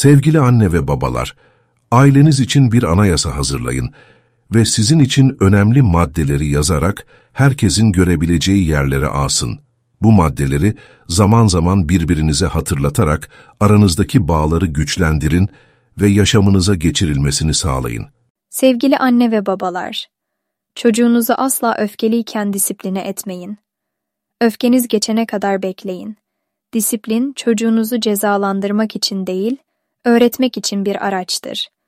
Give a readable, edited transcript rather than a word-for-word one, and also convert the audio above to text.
Sevgili anne ve babalar, aileniz için bir anayasa hazırlayın ve sizin için önemli maddeleri yazarak herkesin görebileceği yerlere asın. Bu maddeleri zaman zaman birbirinize hatırlatarak aranızdaki bağları güçlendirin ve yaşamınıza geçirilmesini sağlayın. Sevgili anne ve babalar, çocuğunuzu asla öfkeliyken disipline etmeyin. Öfkeniz geçene kadar bekleyin. Disiplin, çocuğunuzu cezalandırmak için değil, öğretmek için bir araçtır.